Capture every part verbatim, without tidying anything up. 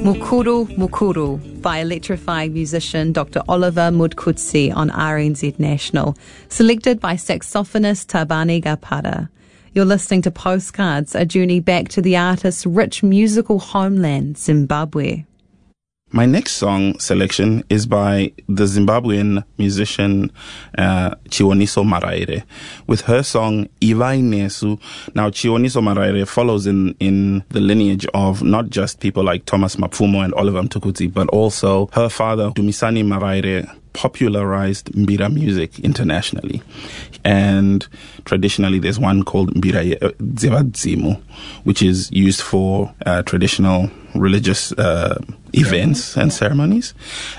Mukuru Mukuru by electrifying musician Doctor Oliver Mudkutsi on R N Z National, selected by saxophonist Tabani Gapada. You're listening to Postcards, a journey back to the artist's rich musical homeland, Zimbabwe. My next song selection is by the Zimbabwean musician uh, Chiwoniso Maraire with her song Ivai Nesu. Now, Chiwoniso Maraire follows in, in the lineage of not just people like Thomas Mapfumo and Oliver Mtukudzi, but also her father, Dumisani Maraire, popularized Mbira music internationally. And traditionally, there's one called Mbira Zevadzimu, which is used for uh, traditional religious uh, events and ceremonies.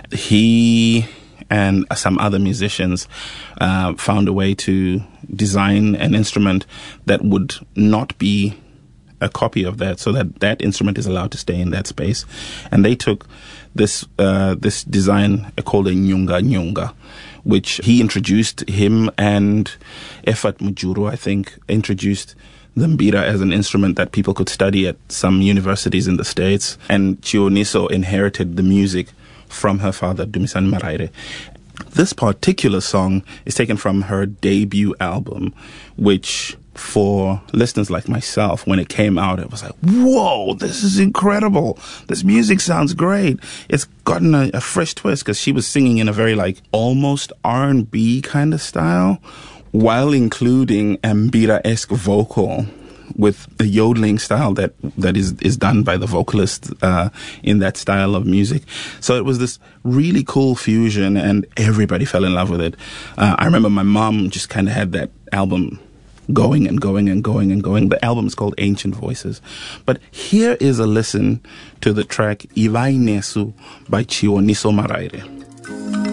He and some other musicians uh, found a way to design an instrument that would not be a copy of that, so that that instrument is allowed to stay in that space. And they took this uh, this design called a Nyunga Nyunga, which he introduced, him and Efat Mujuru, I think, introduced the mbira as an instrument that people could study at some universities in the States. And Chiwoniso inherited the music from her father, Dumisani Maraire. This particular song is taken from her debut album, which for listeners like myself, when it came out, it was like, whoa, this is incredible. This music sounds great. It's gotten a, a fresh twist, because she was singing in a very like almost R and B kind of style, while including a mbira-esque vocal with the yodeling style that, that is, is done by the vocalist uh, in that style of music. So it was this really cool fusion, and everybody fell in love with it. Uh, I remember my mom just kind of had that album going and going and going and going. The album is called Ancient Voices. But here is a listen to the track Ivai Nesu by Chiwoniso Maraire.